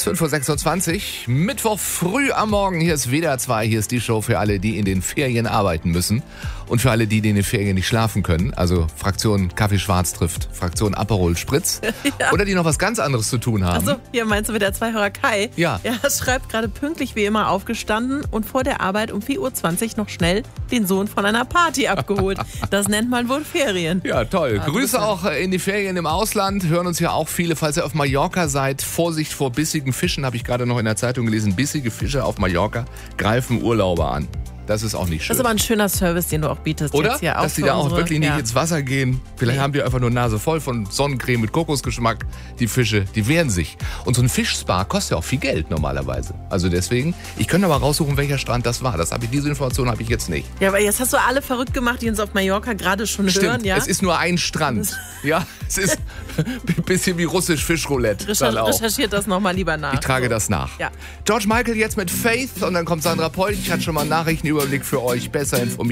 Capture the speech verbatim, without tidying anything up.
fünf Uhr sechsundzwanzig, Mittwoch früh am Morgen. Hier ist W D R zwei, hier ist die Show für alle, die in den Ferien arbeiten müssen. Und für alle, die, die in den Ferien nicht schlafen können. Also Fraktion Kaffee Schwarz trifft Fraktion Aperol Spritz. Ja. Oder die noch was ganz anderes zu tun haben. Also hier meinst du W D R zwei-Hörer Kai? Ja. Er schreibt gerade pünktlich wie immer aufgestanden und vor der Arbeit um vier Uhr zwanzig noch schnell den Sohn von einer Party abgeholt. Das nennt man wohl Ferien. Ja, toll. Also Grüße auch in die Ferien im Ausland. Hören uns ja auch viele. Falls ihr auf Mallorca seid, Vorsicht vor bissigen Fischen, habe ich gerade noch in der Zeitung gelesen. Bissige Fische auf Mallorca greifen Urlauber an. Das ist auch nicht schön. Das ist aber ein schöner Service, den du auch bietest. Oder? Jetzt hier auch Dass die da auch unsere, wirklich nicht ja. ins Wasser gehen. Vielleicht nee. haben die einfach nur Nase voll von Sonnencreme mit Kokosgeschmack. Die Fische, die wehren sich. Und so ein Fischspa kostet ja auch viel Geld normalerweise. Also deswegen, ich könnte aber raussuchen, welcher Strand das war. Das habe ich, diese Information habe ich jetzt nicht. Ja, aber jetzt hast du alle verrückt gemacht, die uns auf Mallorca gerade schon Stimmt, hören. Ja? Es ist nur ein Strand. Ja, es ist ein bisschen wie russisch Fischroulette. Recher- recherchiert das nochmal lieber nach. Ich trage so. das nach. Ja. George Michael jetzt mit Faith und dann kommt Sandra Polch. Ich hatte schon mal einen Nachrichtenüberblick für euch. Besser informiert.